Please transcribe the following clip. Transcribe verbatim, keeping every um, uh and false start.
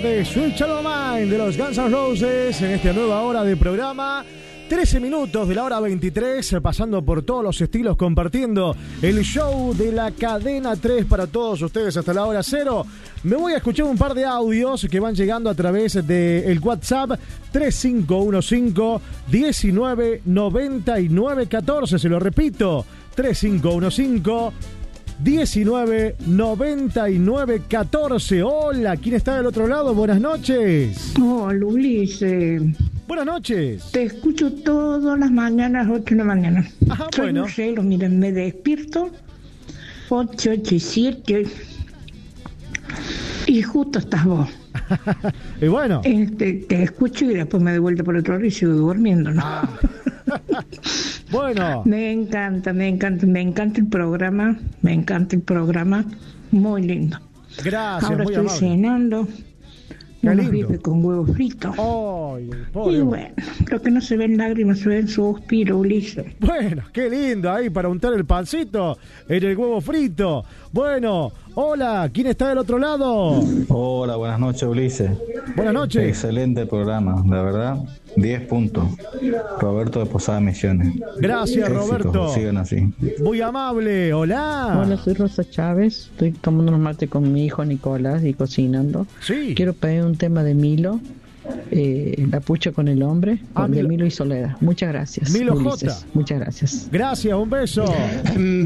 de Sweet Child O' Mine de los Guns N' Roses en esta nueva hora de programa. trece minutos de la hora veintitrés, pasando por todos los estilos, compartiendo el show de la cadena tres para todos ustedes hasta la hora cero. Me voy a escuchar un par de audios que van llegando a través del WhatsApp tres cinco uno cinco, uno nueve nueve nueve uno cuatro. Se lo repito, tres cinco uno cinco, uno nueve nueve nueve uno cuatro. Hola, ¿quién está del otro lado? Buenas noches. Hola, Ulises. Buenas noches. Te escucho todas las mañanas, ocho de la mañana. Ajá, Soy bueno. Marcelo, miren, me despierto ocho, ocho y siete y justo estás vos. Y bueno. Este, te escucho y después me doy vuelta por otro lado y sigo durmiendo, ¿no? Ah. Bueno. Me encanta, me encanta, me encanta el programa, me encanta el programa, muy lindo. Gracias, Ahora muy estoy amable. cenando Qué unos lindo. bifes con huevos fritos. Ay, Y pobre. bueno, lo que no se ven lágrimas se ven suspiro, Ulises. Bueno, qué lindo ahí para untar el pancito en el huevo frito. Bueno, hola, ¿quién está del otro lado? Hola, buenas noches, Ulises. Buenas noches. Excelente programa, la verdad. diez puntos. Roberto de Posada Misiones. Gracias, Éxitos, Roberto. sigan así. Muy amable, hola. Hola, soy Rosa Chávez. Estoy tomando unos mates con mi hijo Nicolás y cocinando. Sí. Quiero pedir un tema de Milo, eh, La pucha con el hombre, Ah, de Milo. Milo y Soledad. Muchas gracias. Milo Ulises. J. Muchas gracias. Gracias, un beso.